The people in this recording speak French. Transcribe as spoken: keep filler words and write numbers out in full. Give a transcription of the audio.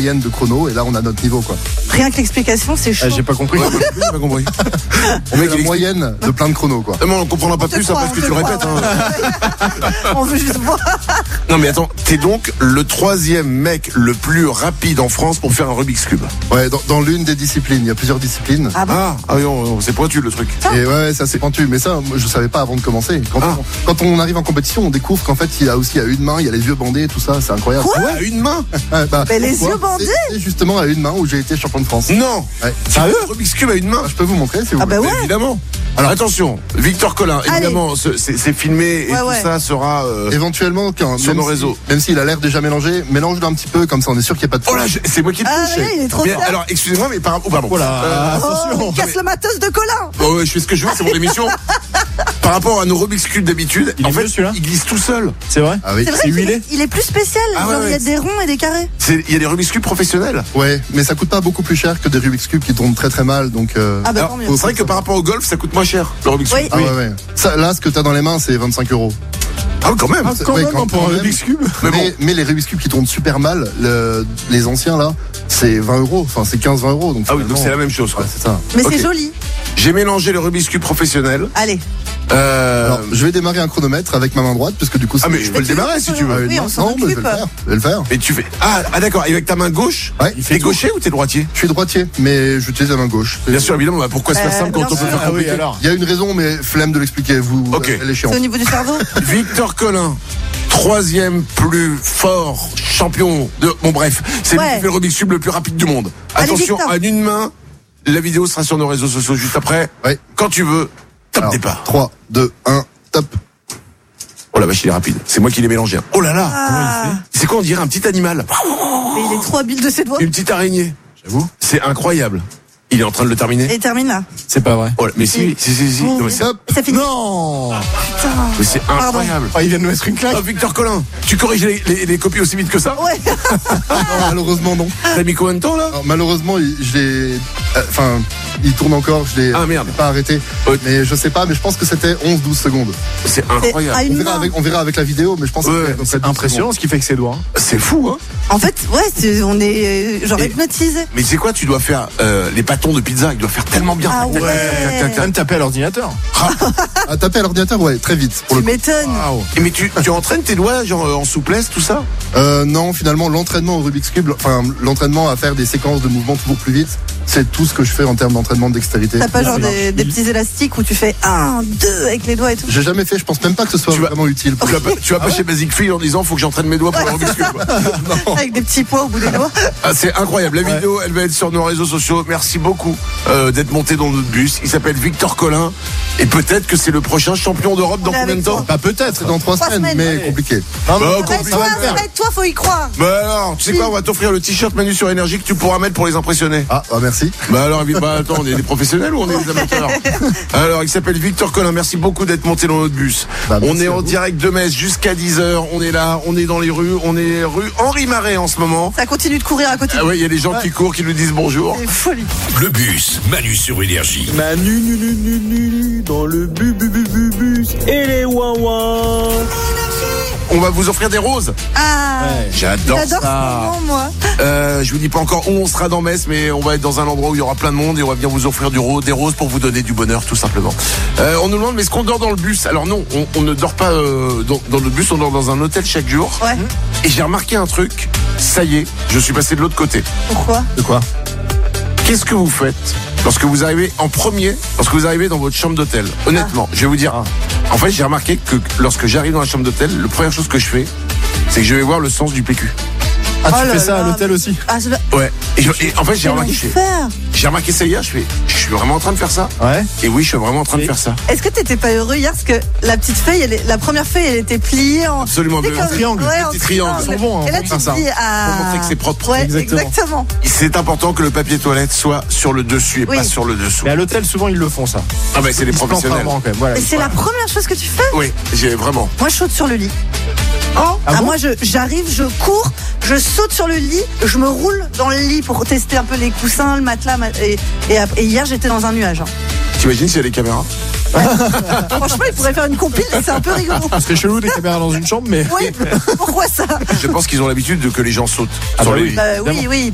moyenne de chrono, et là on a notre niveau, quoi. Rien que l'explication, c'est chaud. Ah, j'ai pas compris. Ouais, j'ai pas compris. On met la moyenne de plein de chronos, quoi. Non, mais on comprendra pas On te plus croit, après ce que on tu te répètes. croit, Hein. On veut juste voir. Non mais attends, t'es donc le troisième mec le plus rapide en France pour faire un Rubik's Cube. Ouais, dans, dans l'une des disciplines, il y a plusieurs disciplines. Ah bon? Ah, ah oui, on- on- c'est pointu le truc. Et ouais, ça c'est pointu, mais ça, moi, je savais pas avant de commencer. Quand, Ah. on, quand on arrive en compétition, on découvre qu'en fait, il y a aussi à une main, il y a les yeux bandés, tout ça, c'est incroyable. Quoi? Ouais, à une main. Ouais, bah, Mais les pourquoi yeux bandés? C'est- C'est justement à une main où j'ai été champion de France. Non. Ouais. Sérieux, Rubik's Cube à une main. Ah, je peux vous montrer si vous Ah bah voulez. ouais. Évidemment. Alors attention, Victor Collin, Allez. évidemment, ce- c'est c'est filmé et Ouais, tout ouais. ça sera. euh, Éventuellement, quand, Sur même nos si- réseaux. Même s'il a l'air déjà mélangé, mélange-le un petit peu, comme ça on est sûr qu'il n'y a pas de Oh là, je- c'est moi qui le Ah touche. ouais, il est trop Mais fort. alors, excusez-moi, mais par oh, pardon. Oh là, Euh, Oh, il casse le matos de Colin. oh, ouais, je fais ce que je veux, c'est mon émission. Par rapport à nos Rubik's Cube d'habitude, Il en est fait, mieux, celui-là il glisse tout seul. C'est vrai? Ah oui. C'est vrai C'est qu'il huilé est, il est plus spécial. Ah ouais, Genre, il y a ouais. des ronds et des carrés. C'est- Il y a des Rubik's Cube professionnels. Ouais, mais ça coûte pas beaucoup plus cher que des Rubik's Cube qui tournent très très mal, donc. Euh... Ah bah Alors, tant mieux. c'est vrai que par rapport au golf, ça coûte moins cher, le Rubik's Oui. Cube. Ah ouais, ouais. Ça, là, ce que t'as dans les mains, c'est vingt-cinq euros. Ah, quand même. Ah, quand Ouais, même, quand- hein, pour quand un même. Rubik's Cube. Mais bon. Mais, mais les Rubik's Cube qui tournent super mal, le- les anciens là, c'est vingt euros. Enfin, c'est quinze vingt euros. Donc Ah oui, donc finalement, c'est la même chose, quoi. ouais, c'est ça. Mais Ok. c'est joli. J'ai mélangé le Rubik's Cube professionnel. Allez. Euh, Alors, je vais démarrer un chronomètre avec ma main droite, parce que du coup, Ah, c'est- mais je peux le démarrer si tu veux. Oui, on s'en non, mais je vais occupe. le faire. Je vais le faire. Mais tu fais. Ah, ah d'accord, et avec ta main gauche. Ouais, T'es gaucher ou t'es droitier? Je suis droitier, mais j'utilise la main gauche. Bien sûr, évidemment, bah, pourquoi se faire Euh, simple quand bien on peut sûr. faire Ah oui, compliqué? alors. Il y a une raison, mais flemme de l'expliquer. Vous, Ok. elle est chiante. C'est au niveau du cerveau. Victor Collin, troisième plus fort champion de. Bon, bref, c'est lui Ouais. qui fait le Rubik's Cube le plus rapide du monde. Allez, Attention, Victor. à une main, la vidéo sera sur nos réseaux sociaux juste après. Ouais. Quand tu veux, top Alors, départ. trois, deux, un, top. Oh la vache, il est rapide. C'est moi qui l'ai mélangé. Oh là là. Ah. C'est quoi, on dirait un petit animal? Mais il est trop habile de ses doigts. Une petite araignée. J'avoue. C'est incroyable. Il est en train de le terminer. Et termine là. C'est pas vrai. Oh, là, mais si, si, si, si. Oh. Non, mais c'est- Top. Ça finit. Non! Putain. mais c'est Pardon. incroyable. Oh, il vient de nous mettre une claque. Oh, Victor Collin, tu corriges les, les- les copies aussi vite que ça? Ouais. Non, malheureusement, non. T'as mis combien de temps là? Alors, malheureusement, il- je l'ai. Enfin, il tourne encore. Je l'ai. Ah, merde. je l'ai pas arrêté. Ouais. Mais je sais pas. Mais je pense que c'était onze douze secondes. C'est Et à incroyable. On une verra, main. avec, on verra avec la vidéo, mais je pense que Ouais, c'était à peu près C'est douze impressionnant ce qu'il fait avec ses doigts. hein. C'est fou, hein? En fait, ouais, c'est- on est euh, genre Et- hypnotisé. Mais tu sais quoi, tu dois faire euh, les bâtons de pizza, ils doivent faire tellement bien. Ah Tac, tac, ouais. tac, tac, tac. Même taper à l'ordinateur. secondes. À taper à l'ordinateur, ouais, très vite. Pour Tu le coup. m'étonnes. Waouh. Et mais tu, tu entraînes tes doigts genre euh, en souplesse, tout ça? Euh, non, finalement, l'entraînement au Rubik's Cube, enfin, l'entraînement à faire des séquences de mouvements toujours plus vite, c'est tout ce que je fais en termes d'entraînement de dextérité. T'as pas genre ça marche. des, des petits élastiques où tu fais un, deux avec les doigts et tout. J'ai jamais fait, je pense même pas que ce soit Tu vas- vraiment utile. Pour Tu vas pas, tu vas pas chez Basic Fit en disant faut que j'entraîne mes doigts pour le Rubik's Cube. quoi. Avec des petits pois au bout des doigts. Ah, c'est incroyable. La vidéo, elle va être sur nos réseaux sociaux. Merci beaucoup euh, d'être monté dans notre bus. Il s'appelle Victor Collin. Et peut-être que c'est le prochain champion d'Europe dans On est combien de avec temps? toi. Bah, peut-être. C'est dans trois Trois semaines, semaines. mais Allez. compliqué. Bah, Arrête-toi, arrête-toi, faut y croire. Bah alors, tu sais quoi, on va t'offrir le t-shirt Manu sur Énergie que tu pourras mettre pour les impressionner. Ah, ah, merci. Bah alors, bah attends, on est des professionnels ou on est des amateurs? Alors, il s'appelle Victor Collin. Merci beaucoup d'être monté dans notre bus. Bah, on merci est à en vous. direct de Metz jusqu'à dix heures. On est là, on est dans les rues. On est rue Henri Marais en ce moment. Ça continue de courir à côté. Ah ouais, il y a des gens qui courent, qui nous disent bonjour. C'est folie. Le bus, Manu sur Énergie. Manu, nu, nu, nu, nu, dans le bu, bu, bu, bu, bus et les ouin On va vous offrir des roses. Ah. Ouais. J'adore J'adore ce ça. moment, moi. Euh, je vous dis pas encore où on sera dans Metz, mais on va être dans un endroit où il y aura plein de monde et on va venir vous offrir du rose, des roses pour vous donner du bonheur, tout simplement. Euh, on nous demande, mais est-ce qu'on dort dans le bus? Alors non, on, on ne dort pas euh, dans, dans le bus, on dort dans un hôtel chaque jour. Ouais. Et j'ai remarqué un truc, ça y est, je suis passé de l'autre côté. Pourquoi? De quoi? Qu'est-ce que vous faites lorsque vous arrivez en premier, lorsque vous arrivez dans votre chambre d'hôtel? Honnêtement, je vais vous dire. En fait, j'ai remarqué que lorsque j'arrive dans la chambre d'hôtel, la première chose que je fais, c'est que je vais voir le sens du P Q. Ah, tu Oh là fais ça à là, l'hôtel mais- aussi? Ah, je dois- Ouais. Et, je- et en fait, j'ai Quel remarqué, je fais- enfer. j'ai remarqué ça hier. Je fais, je suis vraiment en train de faire ça. Ouais. Et oui, je suis vraiment en train de Et- faire ça. Est-ce que t'étais pas heureux hier parce que la petite feuille, elle est- la première feuille, elle était pliée en Absolument. Tu sais, mais comme- triangle, ouais, des en petits triangles. Ils sont bons, hein, Et là, pour tu faire te ça. dis, ah. Pour montrer que c'est propre. Ouais, Exactement. exactement. C'est important que le papier toilette soit sur le dessus et Oui. pas sur le dessous. Mais à l'hôtel, souvent, ils le font, ça. Ah bah c'est les Ils se plantent professionnels. rarement, quand même. Voilà. Et c'est la première chose que tu fais? Oui, j'ai vraiment. Moi, je saute sur le lit. Oh, Ah bon moi, je, j'arrive, je cours, je saute sur le lit, je me roule dans le lit pour tester un peu les coussins, le matelas. ma- Et, et, après- et hier, j'étais dans un nuage. hein. t'imagines s'il y a des caméras? Franchement, il pourrait faire une compile, c'est un peu rigolo. Ce serait chelou des caméras dans une chambre, mais. Oui, pourquoi ça? Je pense qu'ils ont l'habitude de que les gens sautent Ah sur bah les oui. lits. Bah, oui, Évidemment. oui.